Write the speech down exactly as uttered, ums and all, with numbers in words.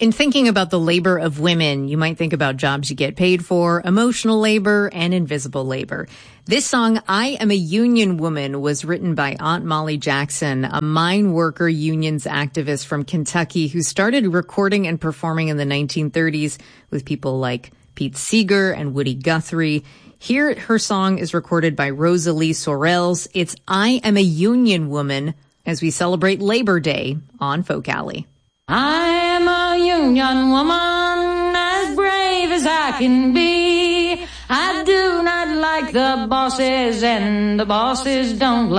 In thinking about the labor of women, you might think about jobs you get paid for, emotional labor, and invisible labor. This song, I Am a Union Woman, was written by Aunt Molly Jackson, a mine worker unions activist from Kentucky who started recording and performing in the nineteen thirties with people like Pete Seeger and Woody Guthrie. Here, her song is recorded by Rosalie Sorrells. It's I Am a Union Woman as we celebrate Labor Day on Folk Alley. I am a union woman, as brave as I can be. I do not like the bosses, and the bosses don't like